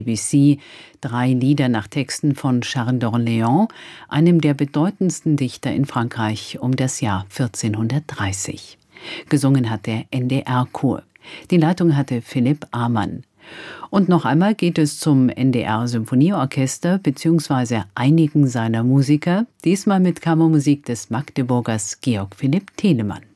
Debussy, 3 Lieder nach Texten von Charles d'Orléans, einem der bedeutendsten Dichter in Frankreich um das Jahr 1430. Gesungen hat der NDR-Chor. Die Leitung hatte Philipp Amann. Und noch einmal geht es zum NDR-Symphonieorchester bzw. einigen seiner Musiker, diesmal mit Kammermusik des Magdeburgers Georg Philipp Telemann.